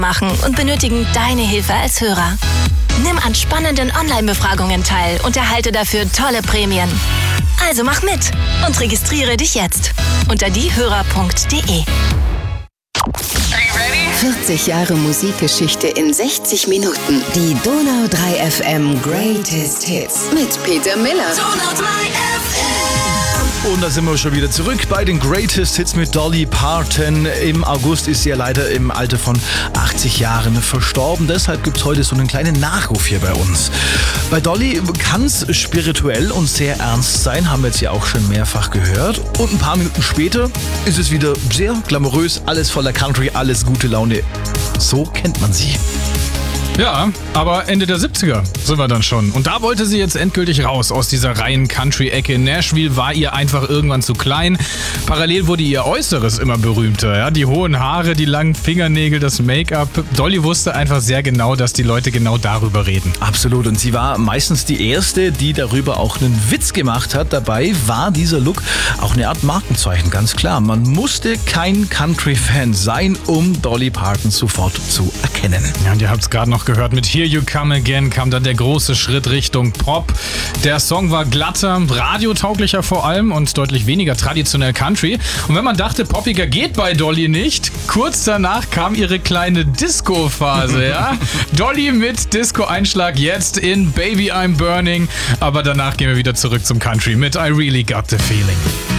machen und benötigen deine Hilfe als Hörer. Nimm an spannenden Online-Befragungen teil und erhalte dafür tolle Prämien. Also mach mit und registriere dich jetzt unter diehörer.de. 40 Jahre Musikgeschichte in 60 Minuten. Die Donau 3 FM Greatest Hits mit Peter Miller. Donau 3 FM. Und da sind wir schon wieder zurück bei den Greatest Hits mit Dolly Parton. Im August ist sie ja leider im Alter von 80 Jahren verstorben. Deshalb gibt es heute so einen kleinen Nachruf hier bei uns. Bei Dolly kann es spirituell und sehr ernst sein, haben wir jetzt ja auch schon mehrfach gehört. Und ein paar Minuten später ist es wieder sehr glamourös, alles voller Country, alles gute Laune. So kennt man sie. Ja, aber Ende der 70er sind wir dann schon. Und da wollte sie jetzt endgültig raus aus dieser reinen Country-Ecke. Nashville war ihr einfach irgendwann zu klein. Parallel wurde ihr Äußeres immer berühmter. Ja? Die hohen Haare, die langen Fingernägel, das Make-up. Dolly wusste einfach sehr genau, dass die Leute genau darüber reden. Absolut. Und sie war meistens die Erste, die darüber auch einen Witz gemacht hat. Dabei war dieser Look auch eine Art Markenzeichen, ganz klar. Man musste kein Country-Fan sein, um Dolly Parton sofort zu erkennen. Ja, und ihr habt es gerade noch gehört, mit Here You Come Again kam dann der große Schritt Richtung Pop. Der Song war glatter, radiotauglicher vor allem und deutlich weniger traditionell Country. Und wenn man dachte, poppiger geht bei Dolly nicht, kurz danach kam ihre kleine Disco-Phase. Ja? Dolly mit Disco-Einschlag jetzt in Baby I'm Burning. Aber danach gehen wir wieder zurück zum Country mit I Really Got the Feeling.